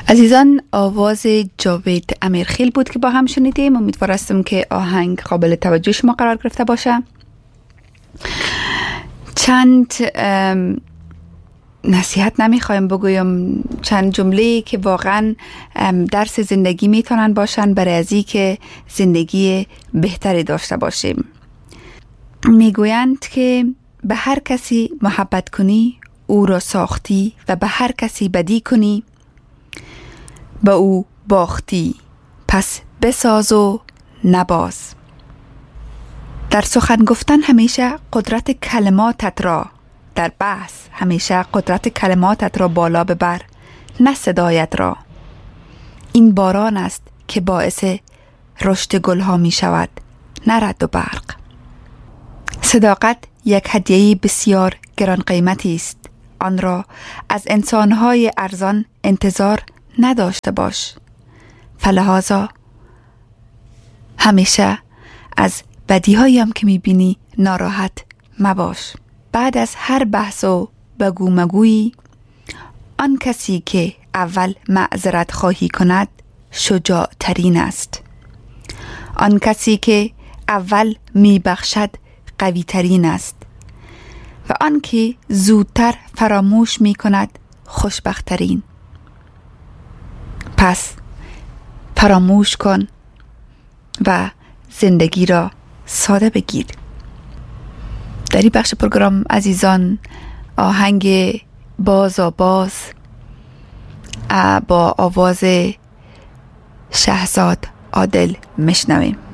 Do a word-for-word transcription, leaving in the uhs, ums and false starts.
عزیزان، آواز جاوید امیرخیل بود که با هم شنیدیم. امیدوارم که آهنگ قابل توجه شما قرار گرفته باشه. چند نصیحت نمیخوایم بگویم، چند جمله که واقعا درس زندگی میتونن باشن برای ازی که زندگی بهتری داشته باشیم. میگویند که به هر کسی محبت کنی او را ساختی و به هر کسی بدی کنی به او باختی، پس بساز و نباز. در سخن گفتن همیشه قدرت کلماتت را، در بحث همیشه قدرت کلماتت را بالا ببر، نه صدایت را. این باران است که باعث رشد گلها می شود، نه رد و برق. صداقت یک هدیه بسیار گران قیمتی است. آن را از انسانهای ارزان انتظار نداشته باش. فلهذا همیشه از بدیهایی هم که میبینی ناراحت مباش. بعد از هر بحث و بگو مگویی، آن کسی که اول معذرت خواهی کند شجاع ترین است. آن کسی که اول میبخشد قوی ترین است و آن که زودتر فراموش میکند خوشبخت ترین. پس فراموش کن و زندگی را ساده بگیر. در این بخش پروگرام عزیزان آهنگ باز و باز با آواز شهزاد عادل میشنویم.